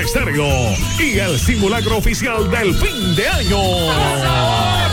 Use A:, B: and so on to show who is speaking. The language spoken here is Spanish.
A: Estéreo y el simulacro oficial del fin de año.